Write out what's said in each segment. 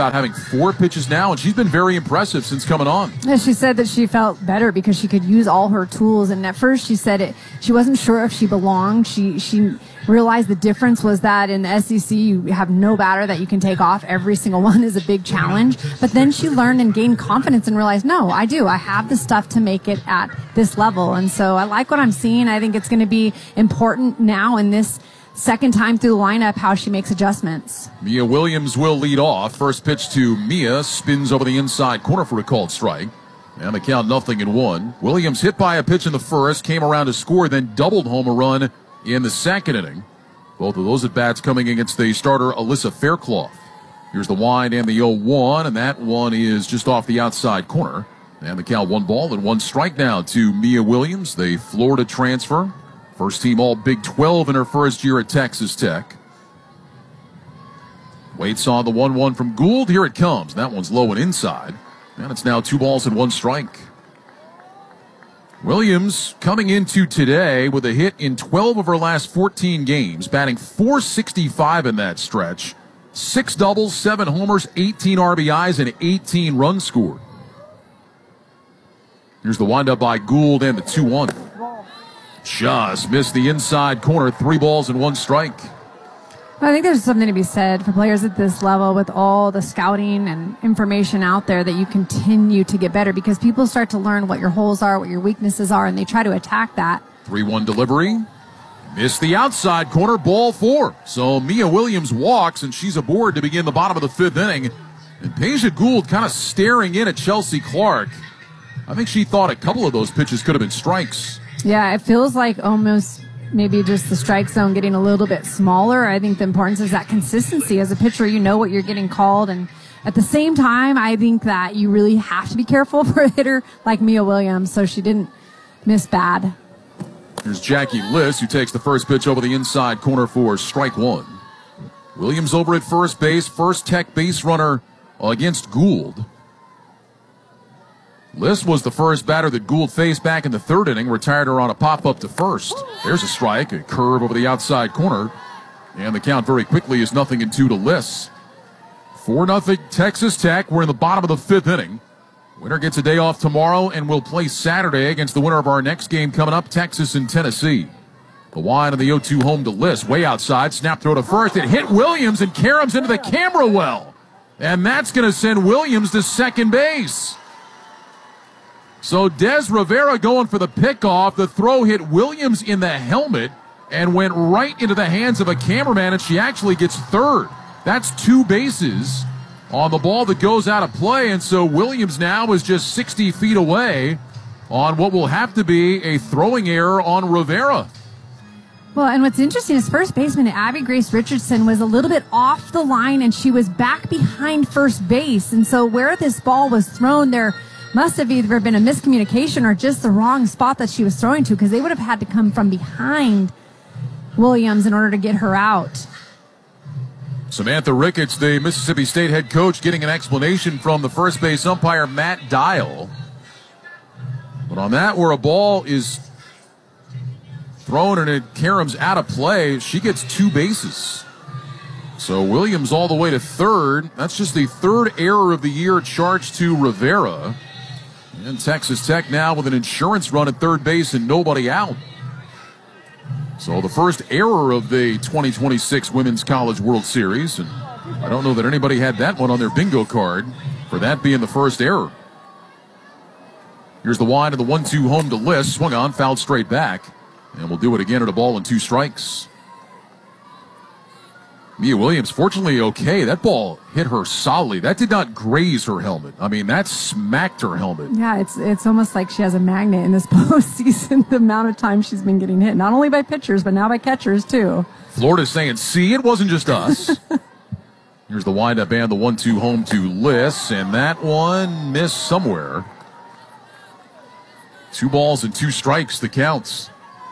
about having 4 pitches now, and she's been very impressive since coming on. Yeah, she said that she felt better because she could use all her tools. And at first she said she wasn't sure if she belonged. She realized the difference was that in the SEC you have no batter that you can take off. Every single one is a big challenge. But then she learned and gained confidence and realized, no, I do. I have the stuff to make it at this level. And so I like what I'm seeing. I think it's going to be important now in this second time through the lineup how she makes adjustments. Mia Williams will lead off. First pitch to Mia, spins over the inside corner for a called strike. And the count 0-1. Williams hit by a pitch in the first, came around to score, then doubled home a run in the second inning. Both of those at-bats coming against the starter, Alyssa Faircloth. Here's the wind and the 0-1, and that one is just off the outside corner. And the count 1-1 strike now to Mia Williams, the Florida transfer. First team all Big 12 in her first year at Texas Tech. Waits on the 1-1 from Gould. Here it comes. That one's low and inside. And it's now 2-1 strike. Williams coming into today with a hit in 12 of her last 14 games, batting .465 in that stretch. 6 doubles, 7 homers, 18 RBIs, and 18 runs scored. Here's the windup by Gould and the 2-1. Just missed the inside corner. 3-1 strike. I think there's something to be said for players at this level with all the scouting and information out there that you continue to get better because people start to learn what your holes are, what your weaknesses are, and they try to attack that. 3-1 delivery. Missed the outside corner, ball 4. So Mia Williams walks, and she's aboard to begin the bottom of the 5th inning. And Peja Gould kind of staring in at Chelsea Clark. I think she thought a couple of those pitches could have been strikes. Yeah, it feels like almost maybe just the strike zone getting a little bit smaller. I think the importance is that consistency. As a pitcher, you know what you're getting called. And at the same time, I think that you really have to be careful for a hitter like Mia Williams, so she didn't miss bad. Here's Jackie Liss, who takes the first pitch over the inside corner for strike 1. Williams over at first base, first Tech base runner against Gould. Liss was the first batter that Gould faced back in the 3rd inning, retired her on a pop-up to first. There's a strike, a curve over the outside corner, and the count very quickly is 0-2 to Liss. 4-0 Texas Tech. We're in the bottom of the 5th inning. Winner gets a day off tomorrow and will play Saturday against the winner of our next game coming up, Texas and Tennessee. The wide on the 0-2 home to Liss, way outside, snap throw to first. It hit Williams, and Karams into the camera well. And that's going to send Williams to second base. So Des Rivera going for the pickoff. The throw hit Williams in the helmet and went right into the hands of a cameraman, and she actually gets third. That's 2 bases on the ball that goes out of play, and so Williams now is just 60 feet away on what will have to be a throwing error on Rivera. Well, and what's interesting is first baseman Abby Grace Richardson was a little bit off the line, and she was back behind first base. And so where this ball was thrown, there must have either been a miscommunication or just the wrong spot that she was throwing to, because they would have had to come from behind Williams in order to get her out. Samantha Ricketts, the Mississippi State head coach, getting an explanation from the first base umpire, Matt Dial. But on that, where a ball is thrown and it Karams out of play, she gets 2 bases. So Williams all the way to third. That's just the 3rd error of the year charged to Rivera. And Texas Tech now with an insurance run at third base and nobody out. So the first error of the 2026 Women's College World Series. And I don't know that anybody had that one on their bingo card for that being the first error. Here's the wide of the 1-2 home to Liss. Swung on, fouled straight back. And we'll do it again at a ball and 2 strikes. Mia Williams, fortunately okay. That ball hit her solidly. That did not graze her helmet. I mean, that smacked her helmet. Yeah, it's almost like she has a magnet in this postseason, the amount of time she's been getting hit. Not only by pitchers, but now by catchers, too. Florida's saying, see, it wasn't just us. Here's the windup and the 1-2 home to Liss, and that one missed somewhere. 2 balls and 2 strikes, the counts.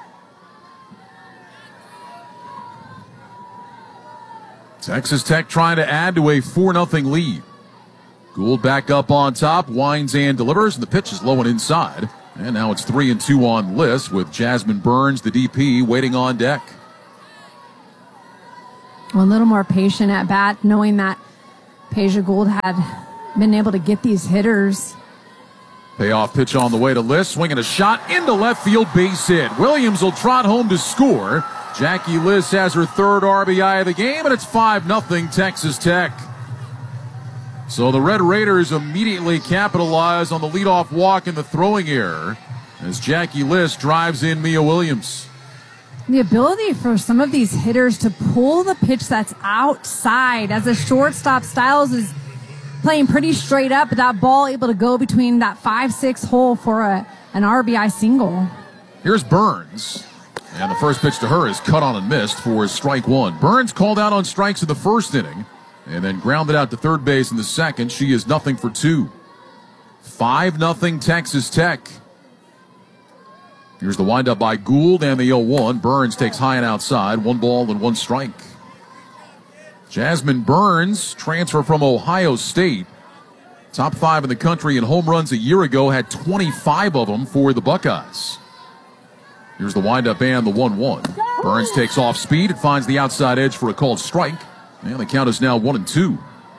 Texas Tech trying to add to a 4-0 lead. Gould back up on top, winds and delivers, and the pitch is low and inside. And now it's 3-2 on Liss with Jasmine Burns, the DP, waiting on deck. Well, a little more patient at bat, knowing that Peja Gould had been able to get these hitters. Payoff pitch on the way to Liss, swinging a shot into left field, base hit. Williams will trot home to score. Jackie Liss has her third RBI of the game, and it's 5-0 Texas Tech. So the Red Raiders immediately capitalize on the leadoff walk and the throwing error as Jackie Liss drives in Mia Williams. The ability for some of these hitters to pull the pitch that's outside. As a shortstop, Styles is playing pretty straight up, but that ball able to go between that 5-6 hole for an RBI single. Here's Burns. And the first pitch to her is cut on and missed for strike one. Burns called out on strikes in the first inning and then grounded out to third base in the second. She is 0 for 2. 5-0 Texas Tech. Here's the windup by Gould and the 0-1. Burns takes high and outside. 1 ball and 1 strike. Jasmine Burns, transfer from Ohio State. Top 5 in the country in home runs a year ago, had 25 of them for the Buckeyes. Here's the windup and the 1-1. Burns takes off speed. It finds the outside edge for a called strike. And the count is now 1-2.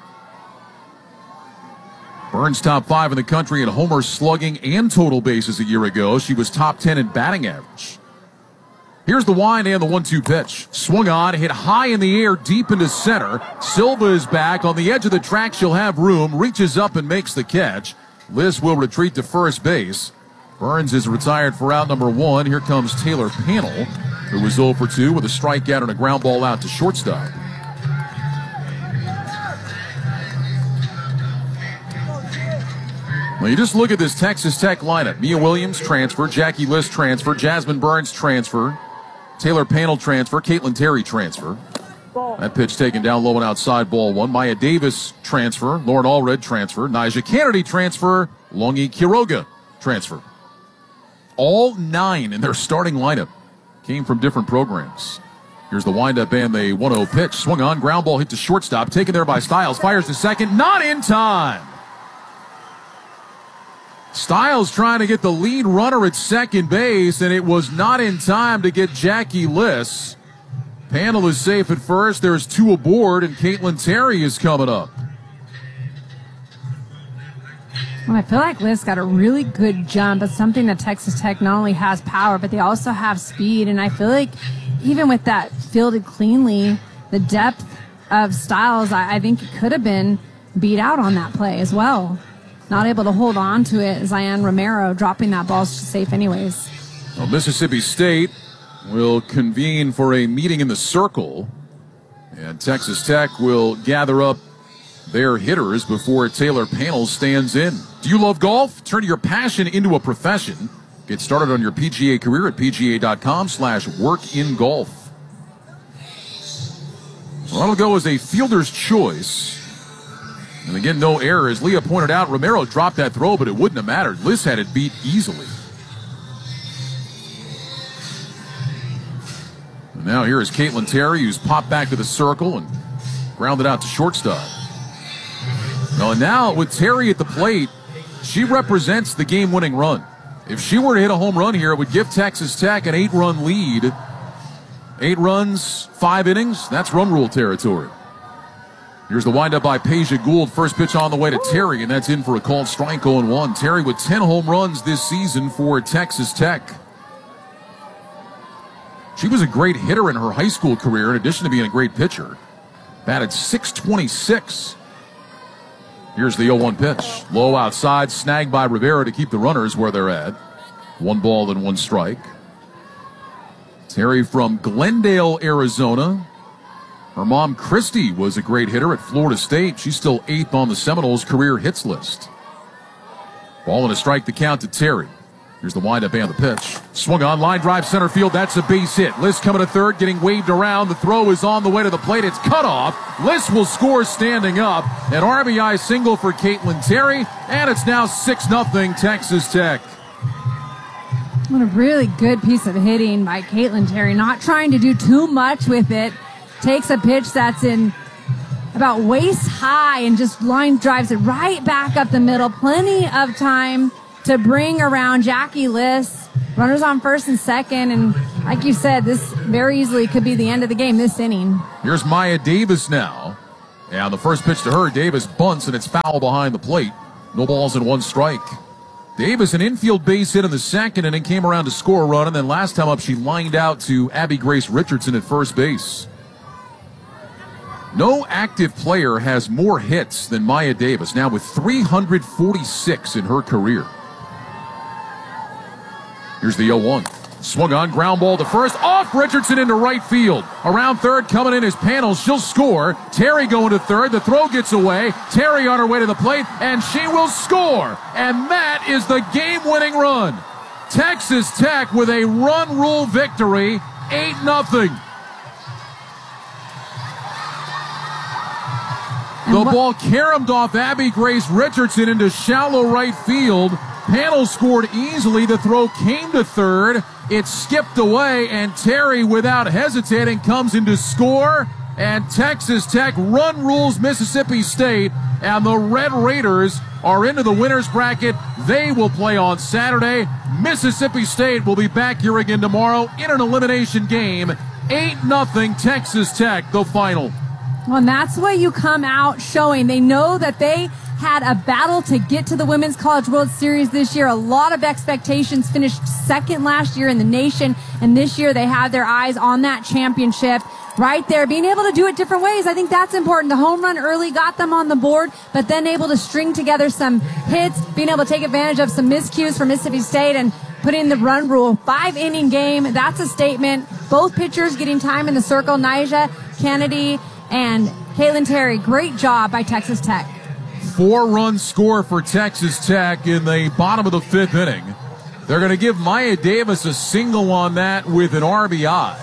Burns top 5 in the country in homer slugging and total bases a year ago. She was top 10 in batting average. Here's the wind and the 1-2 pitch. Swung on, hit high in the air, deep into center. Silva is back. On the edge of the track, she'll have room. Reaches up and makes the catch. Liss will retreat to first base. Burns is retired for out number 1. Here comes Taylor Panel, who was 0 for 2 with a strikeout and a ground ball out to shortstop. Well, you just look at this Texas Tech lineup. Mia Williams, transfer. Jackie Liss, transfer. Jasmine Burns, transfer. Taylor Panel, transfer. Caitlin Terry, transfer. That pitch taken down low and outside, ball 1. Maya Davis, transfer. Lauren Allred, transfer. Nyjah Kennedy, transfer. Longi Quiroga, transfer. All 9 in their starting lineup came from different programs. Here's the windup and the 1-0 pitch. Swung on, ground ball hit to shortstop. Taken there by Styles. Fires to second. Not in time. Styles trying to get the lead runner at second base, and it was not in time to get Jackie Liss. Panel is safe at first. There's 2 aboard, and Caitlin Terry is coming up. Well, I feel like Liss got a really good jump, but something that Texas Tech not only has power, but they also have speed. And I feel like even with that fielded cleanly, the depth of Styles, I think it could have been beat out on that play as well. Not able to hold on to it. Zion Romero dropping that ball safe anyways. Well, Mississippi State will convene for a meeting in the circle, and Texas Tech will gather up their hitters before Taylor Panel stands in. Do you love golf? Turn your passion into a profession. Get started on your PGA career at pga.com/workingolf. Well, that'll go as a fielder's choice. And again, no error. As Leah pointed out, Romero dropped that throw, but it wouldn't have mattered. Liss had it beat easily. And now here is Caitlin Terry, who's popped back to the circle and grounded out to shortstop. Well, and now with Terry at the plate, she represents the game-winning run. If she were to hit a home run here, it would give Texas Tech an 8-run lead. 8 runs, 5 innings. That's run rule territory. Here's the windup by Peja Gould. First pitch on the way to Terry, and that's in for a called strike, 0-1. Terry with 10 home runs this season for Texas Tech. She was a great hitter in her high school career, in addition to being a great pitcher. Batted .626. Here's the 0-1 pitch. Low outside, snagged by Rivera to keep the runners where they're at. 1 ball and 1 strike. Terry from Glendale, Arizona. Her mom, Christy, was a great hitter at Florida State. She's still 8th on the Seminoles' career hits list. Ball and a strike to count to Terry. Here's the windup and the pitch. Swung on, line drive center field. That's a base hit. Liss coming to third, getting waved around. The throw is on the way to the plate. It's cut off. Liss will score standing up. An RBI single for Caitlin Terry, and it's now 6-0 Texas Tech. What a really good piece of hitting by Caitlin Terry. Not trying to do too much with it. Takes a pitch that's in about waist high and just line drives it right back up the middle. Plenty of time to bring around Jackie Liss. Runners on first and second, and like you said, this very easily could be the end of the game this inning. Here's Maya Davis now. And the first pitch to her, Davis bunts, and it's foul behind the plate. No balls and 1 strike. Davis, an infield base hit in the second inning, came around to score a run, and then last time up, she lined out to Abby Grace Richardson at first base. No active player has more hits than Maya Davis, now with 346 in her career. Here's the 0-1. Swung on, ground ball to first, off Richardson into right field. Around third, coming in is Panels. She'll score. Terry going to third. The throw gets away. Terry on her way to the plate, and she will score. And that is the game-winning run. Texas Tech with a run rule victory, 8-0. The ball caromed off Abby Grace Richardson into shallow right field. Panels scored easily. The throw came to third. It skipped away, and Terry, without hesitating, comes in to score. And Texas Tech run rules Mississippi State, and the Red Raiders are into the winner's bracket. They will play on Saturday. Mississippi State will be back here again tomorrow in an elimination game. 8-0 Texas Tech, the final. Well, and that's what you come out showing. They know that they had a battle to get to the Women's College World Series this year. A lot of expectations, finished second last year in the nation, and this year they have their eyes on that championship right there. Being able to do it different ways, I think that's important. The home run early got them on the board, but then able to string together some hits, being able to take advantage of some miscues from Mississippi State and put in the run rule. 5-inning game, that's a statement. Both pitchers getting time in the circle. Nyjah Kennedy and Caitlin Terry, great job by Texas Tech. 4-run score for Texas Tech in the bottom of the 5th inning. They're going to give Maya Davis a single on that with an RBI.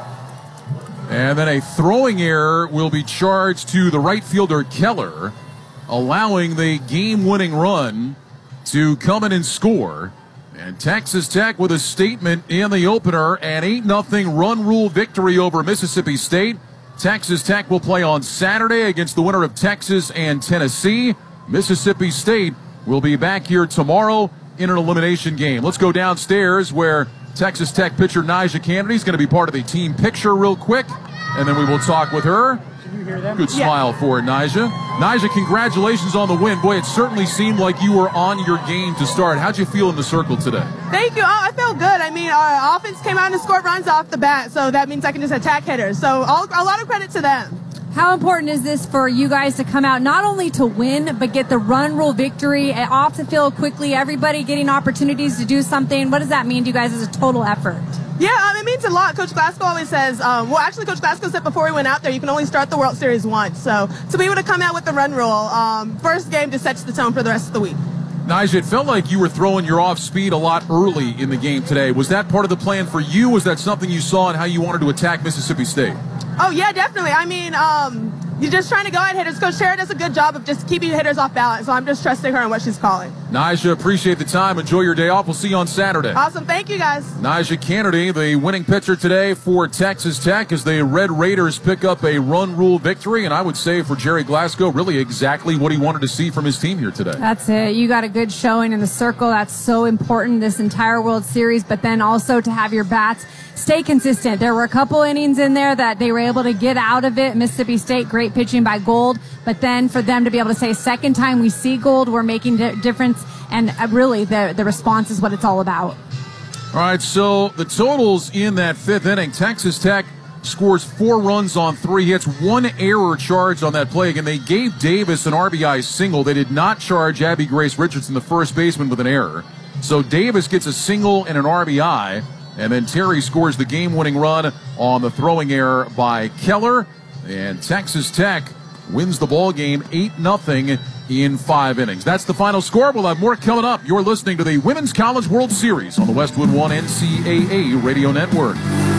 And then a throwing error will be charged to the right fielder Keller, allowing the game-winning run to come in and score. And Texas Tech with a statement in the opener, an 8-0 run rule victory over Mississippi State. Texas Tech will play on Saturday against the winner of Texas and Tennessee. Mississippi State will be back here tomorrow in an elimination game. Let's go downstairs where Texas Tech pitcher Nyjah Kennedy is going to be part of the team picture real quick, and then we will talk with her. Good smile for Nyjah. Nyjah, congratulations on the win. Boy, it certainly seemed like you were on your game to start. How'd you feel in the circle today? Thank you. I felt good. I mean, our offense came out and scored runs off the bat, so that means I can just attack hitters. So a lot of credit to them. How important is this for you guys to come out not only to win, but get the run rule victory off the field quickly, everybody getting opportunities to do something? What does that mean to you guys as a total effort? Yeah, it means a lot. Coach Glasgow always says, Coach Glasgow said before we went out there, you can only start the World Series once. So to be able to come out with the run rule, first game just sets the tone for the rest of the week. Nyjah, it felt like you were throwing your off speed a lot early in the game today. Was that part of the plan for you? Was that something you saw in how you wanted to attack Mississippi State? Oh, yeah, definitely. I mean, you're just trying to go at hitters. Coach Tara does a good job of just keeping hitters off balance, so I'm just trusting her and what she's calling. Nyjah, appreciate the time. Enjoy your day off. We'll see you on Saturday. Awesome. Thank you, guys. Nyjah Kennedy, the winning pitcher today for Texas Tech, as the Red Raiders pick up a run rule victory. And I would say for Jerry Glasgow, really exactly what he wanted to see from his team here today. That's it. You got a good showing in the circle. That's so important this entire World Series, but then also to have your bats stay consistent. There were a couple innings in there that they were able to get out of it. Mississippi State, great pitching by Gold. But then for them to be able to say, second time we see Gold, we're making a difference. And really, the response is what it's all about. All right, so the totals in that 5th inning, Texas Tech scores 4 runs on 3 hits, 1 error charged on that play. Again, they gave Davis an RBI single. They did not charge Abby Grace Richardson, the first baseman, with an error. So Davis gets a single and an RBI. And then Terry scores the game-winning run on the throwing error by Keller. And Texas Tech wins the ball game 8-0 in 5 innings. That's the final score. We'll have more coming up. You're listening to the Women's College World Series on the Westwood One NCAA Radio Network.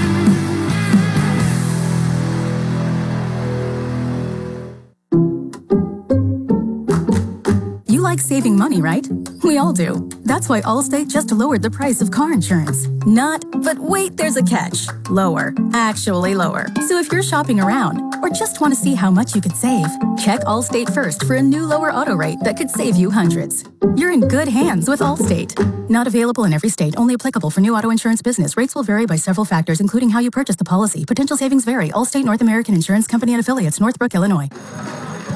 You like saving money, right? We all do. That's why Allstate just lowered the price of car insurance. Not, but wait, there's a catch. Lower. Actually lower. So if you're shopping around or just want to see how much you could save, check Allstate first for a new lower auto rate that could save you hundreds. You're in good hands with Allstate. Not available in every state. Only applicable for new auto insurance business. Rates will vary by several factors, including how you purchase the policy. Potential savings vary. Allstate North American Insurance Company and affiliates, Northbrook, Illinois.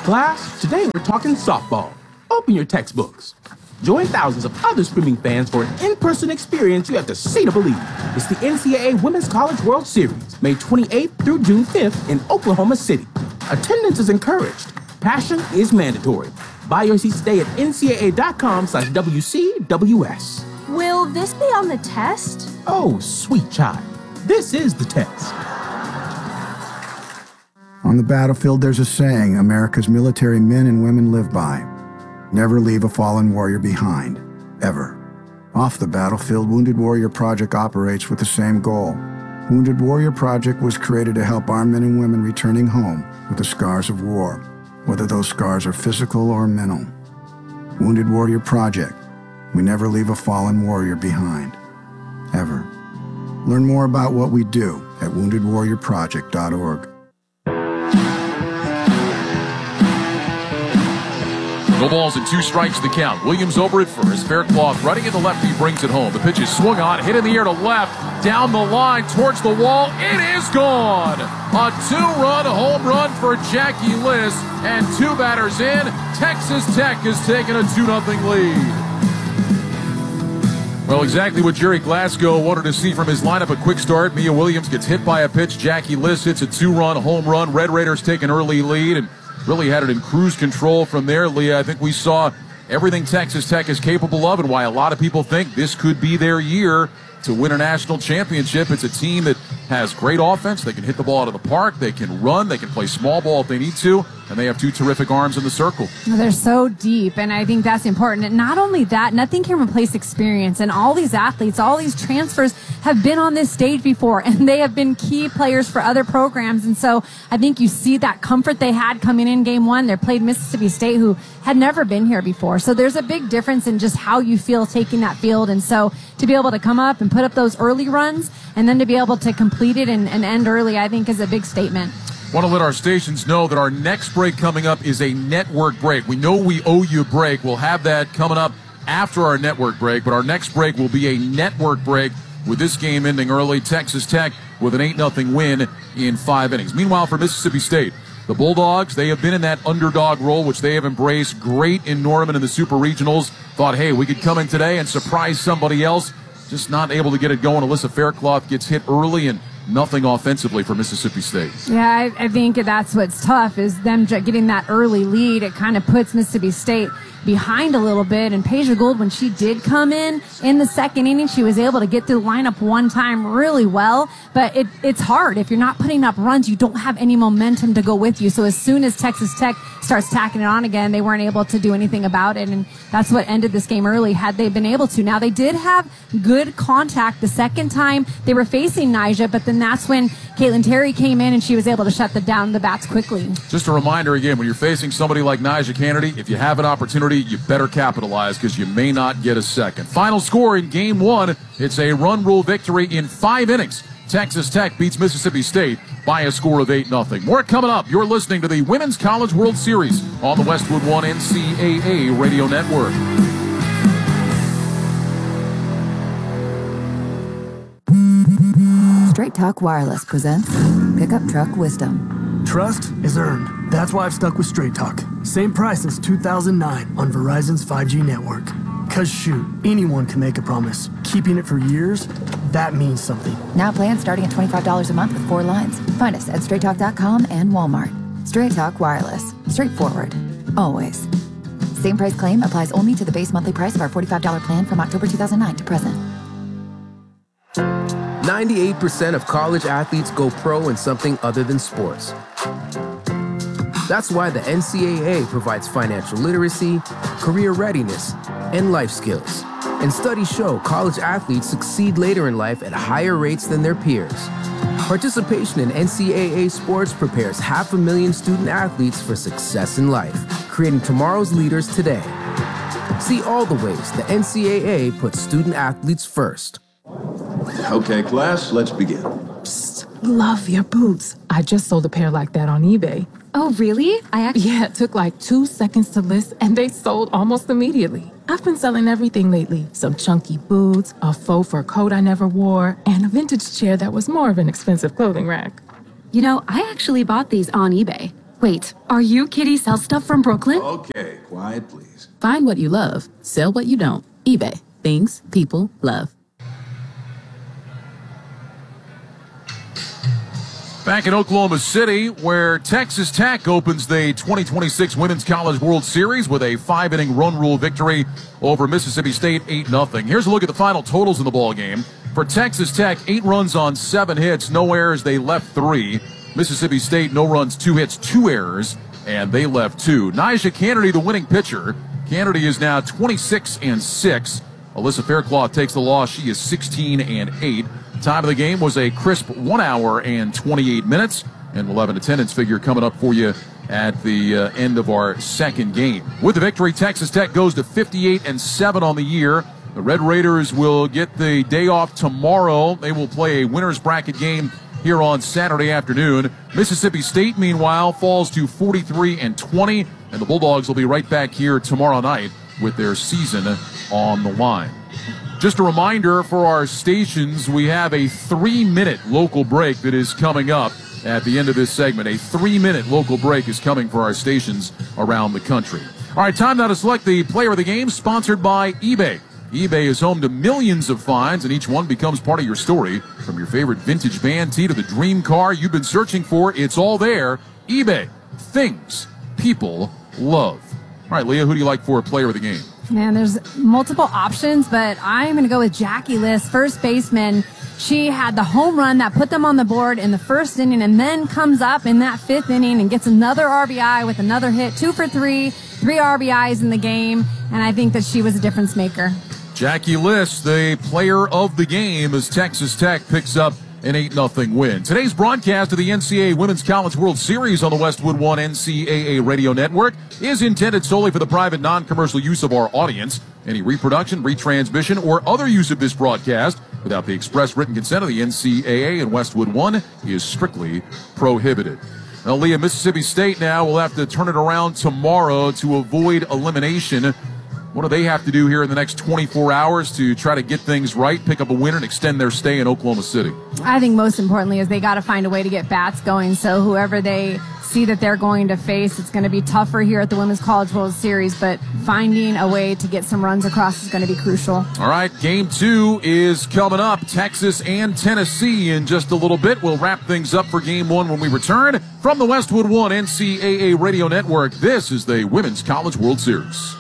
Class, today we're talking softball. Open your textbooks. Join thousands of other screaming fans for an in-person experience you have to see to believe. It's the NCAA Women's College World Series, May 28th through June 5th in Oklahoma City. Attendance is encouraged. Passion is mandatory. Buy your seats today at ncaa.com/WCWS. Will this be on the test? Oh, sweet child. This is the test. On the battlefield, there's a saying America's military men and women live by. Never leave a fallen warrior behind, ever. Off the battlefield, Wounded Warrior Project operates with the same goal. Wounded Warrior Project was created to help our men and women returning home with the scars of war, whether those scars are physical or mental. Wounded Warrior Project. We never leave a fallen warrior behind, ever. Learn more about what we do at woundedwarriorproject.org. No balls and 2 strikes to count. Williams over at first. Faircloth running in the left. He brings it home. The pitch is swung on, hit in the air to left, down the line towards the wall. It is gone. A 2-run home run for Jackie Liss, and 2 batters in. Texas Tech has taken a 2-0 lead. Well, exactly what Jerry Glasgow wanted to see from his lineup. A quick start. Mia Williams gets hit by a pitch. Jackie Liss hits a 2-run home run. Red Raiders take an early lead and really had it in cruise control from there, Leah. I think we saw everything Texas Tech is capable of and why a lot of people think this could be their year to win a national championship. It's a team that has great offense. They can hit the ball out of the park. They can run. They can play small ball if they need to. And they have 2 terrific arms in the circle. They're so deep, and I think that's important. And not only that, nothing can replace experience. And all these athletes, all these transfers have been on this stage before, and they have been key players for other programs. And so I think you see that comfort they had coming in game 1. They played Mississippi State, who had never been here before. So there's a big difference in just how you feel taking that field. And so to be able to come up and put up those early runs and then to be able to complete it and end early, I think is a big statement. Want to let our stations know that our next break coming up is a network break. We know we owe you a break. We'll have that coming up after our network break, but our next break will be a network break with this game ending early. Texas Tech with an 8-0 win in 5 innings. Meanwhile, for Mississippi State, the Bulldogs, they have been in that underdog role, which they have embraced. Great in Norman in the Super Regionals. Thought, hey, we could come in today and surprise somebody else. Just not able to get it going. Alyssa Faircloth gets hit early and nothing offensively for Mississippi State. Yeah, I think that's what's tough is them getting that early lead. It kind of puts Mississippi State behind a little bit. And Peja Gould, when she did come in the second inning, she was able to get through the lineup one time really well. But it's hard. If you're not putting up runs, you don't have any momentum to go with you. So as soon as Texas Tech starts tacking it on again, they weren't able to do anything about it. And that's what ended this game early, had they been able to. Now, they did have good contact the second time they were facing Nyjah, but then that's when Caitlin Terry came in and she was able to shut down the bats quickly. Just a reminder again, when you're facing somebody like Nyjah Kennedy, if you have an opportunity, you better capitalize because you may not get a second. Final score in game 1, it's a run rule victory in 5 innings. Texas Tech beats Mississippi State by a score of 8-0. More coming up. You're listening to the Women's College World Series on the Westwood One NCAA Radio Network. Straight Talk Wireless presents Pickup Truck Wisdom. Trust is earned. That's why I've stuck with Straight Talk. Same price since 2009 on Verizon's 5G network. Cause shoot, anyone can make a promise. Keeping it for years, that means something. Now plans starting at $25 a month with 4 lines. Find us at straighttalk.com and Walmart. Straight Talk Wireless. Straightforward. Always. Same price claim applies only to the base monthly price of our $45 plan from October 2009 to present. 98% of college athletes go pro in something other than sports. That's why the NCAA provides financial literacy, career readiness, and life skills. And studies show college athletes succeed later in life at higher rates than their peers. Participation in NCAA sports prepares 500,000 student athletes for success in life, creating tomorrow's leaders today. See all the ways the NCAA puts student athletes first. Okay, class, let's begin. Psst, love your boots. I just sold a pair like that on eBay. Oh, really? Yeah, it took like 2 seconds to list, and they sold almost immediately. I've been selling everything lately. Some chunky boots, a faux fur coat I never wore, and a vintage chair that was more of an expensive clothing rack. You know, I actually bought these on eBay. Wait, are you Kitty Sell Stuff from Brooklyn? Okay, quiet, please. Find what you love, sell what you don't. eBay. Things people love. Back in Oklahoma City, where Texas Tech opens the 2026 Women's College World Series with a 5-inning run rule victory over Mississippi State 8-0. Here's a look at the final totals in the ball game. For Texas Tech, 8 runs on 7 hits, no errors, they left 3. Mississippi State, no runs, 2 hits, 2 errors, and they left 2. Nyjah Canady, the winning pitcher. Canady is now 26-6. Alyssa Faircloth takes the loss. She is 16-8. Time of the game was a crisp 1 hour and 28 minutes. And we'll have an attendance figure coming up for you at the end of our second game. With the victory, Texas Tech goes to 58-7 on the year. The Red Raiders will get the day off tomorrow. They will play a winner's bracket game here on Saturday afternoon. Mississippi State, meanwhile, falls to 43-20. And the Bulldogs will be right back here tomorrow night with their season on the line. Just a reminder for our stations, we have a 3-minute local break that is coming up at the end of this segment. A 3-minute local break is coming for our stations around the country. All right, time now to select the player of the game, sponsored by eBay. eBay is home to millions of finds, and each one becomes part of your story. From your favorite vintage band tee to the dream car you've been searching for, it's all there. eBay, things people love. All right, Leah, who do you like for a player of the game? Man, there's multiple options, but I'm going to go with Jackie Liss, first baseman. She had the home run that put them on the board in the first inning and then comes up in that 5th inning and gets another RBI with another hit, 2 for 3, 3 RBIs in the game, and I think that she was a difference maker. Jackie Liss, the player of the game, as Texas Tech picks up an 8-0 win. Today's broadcast of the NCAA Women's College World Series on the Westwood One NCAA Radio Network is intended solely for the private, non-commercial use of our audience. Any reproduction, retransmission, or other use of this broadcast without the express written consent of the NCAA and Westwood One is strictly prohibited. Now, Leah, Mississippi State now will have to turn it around tomorrow to avoid elimination. What do they have to do here in the next 24 hours to try to get things right, pick up a winner, and extend their stay in Oklahoma City? I think most importantly is they got to find a way to get bats going. So whoever they see that they're going to face, it's going to be tougher here at the Women's College World Series, but finding a way to get some runs across is going to be crucial. All right, Game 2 is coming up. Texas and Tennessee in just a little bit. We'll wrap things up for Game 1 when we return. From the Westwood One NCAA Radio Network, this is the Women's College World Series.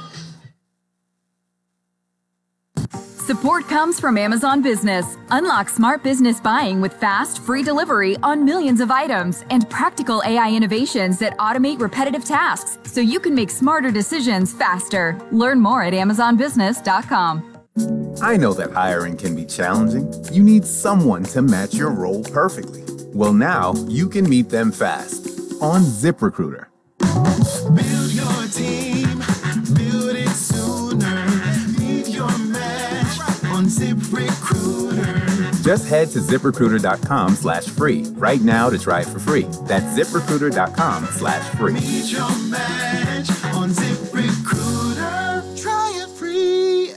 Support comes from Amazon Business. Unlock smart business buying with fast, free delivery on millions of items and practical AI innovations that automate repetitive tasks so you can make smarter decisions faster. Learn more at amazonbusiness.com. I know that hiring can be challenging. You need someone to match your role perfectly. Well, now you can meet them fast on ZipRecruiter. Build your team, build it sooner. Meet your match on ZipRecruiter. Just head to ZipRecruiter.com/free right now to try it for free. That's ZipRecruiter.com/free. Meet your match on ZipRecruiter. Try it free.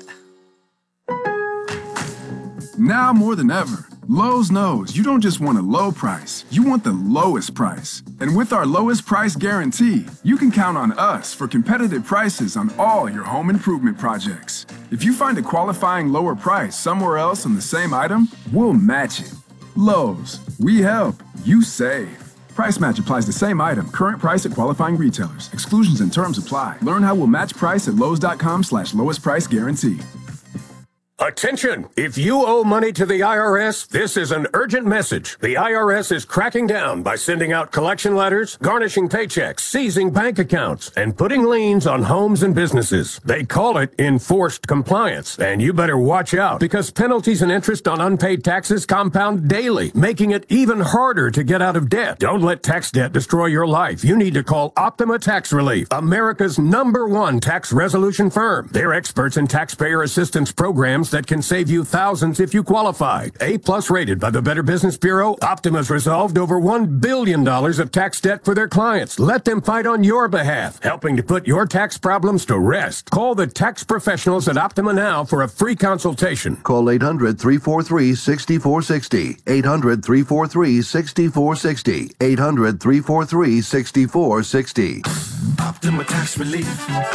Now more than ever, Lowe's knows you don't just want a low price, you want the lowest price. And with our lowest price guarantee, you can count on us for competitive prices on all your home improvement projects. If you find a qualifying lower price somewhere else on the same item, we'll match it. Lowe's, we help, you save. Price match applies to same item, current price at qualifying retailers. Exclusions and terms apply. Learn how we'll match price at Lowes.com/lowest price guarantee. Attention! If you owe money to the IRS, this is an urgent message. The IRS is cracking down by sending out collection letters, garnishing paychecks, seizing bank accounts, and putting liens on homes and businesses. They call it enforced compliance, and you better watch out because penalties and interest on unpaid taxes compound daily, making it even harder to get out of debt. Don't let tax debt destroy your life. You need to call Optima Tax Relief, America's #1 tax resolution firm. They're experts in taxpayer assistance programs plans that can save you thousands if you qualify. A-plus rated by the Better Business Bureau, Optima's resolved over $1 billion of tax debt for their clients. Let them fight on your behalf, helping to put your tax problems to rest. Call the tax professionals at Optima now for a free consultation. Call 800-343-6460. 800-343-6460. 800-343-6460. Optima Tax Relief.